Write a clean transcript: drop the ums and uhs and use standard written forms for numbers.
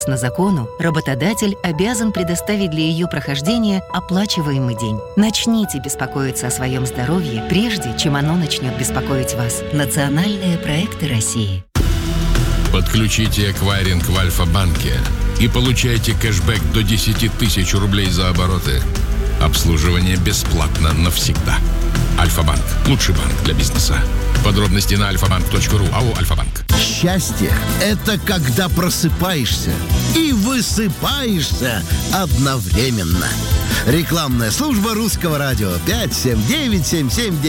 Согласно закону, работодатель обязан предоставить для ее прохождения оплачиваемый день. Начните беспокоиться о своем здоровье, прежде чем оно начнет беспокоить вас. Национальные проекты России. Подключите эквайринг в Альфа-банке и получайте кэшбэк до 10 тысяч рублей за обороты. Обслуживание бесплатно навсегда. Альфа-банк. Лучший банк для бизнеса. Подробности на alfabank.ru. АО «Альфа-банк». Счастье – это когда просыпаешься и высыпаешься одновременно. Рекламная служба Русского радио 579-77-9.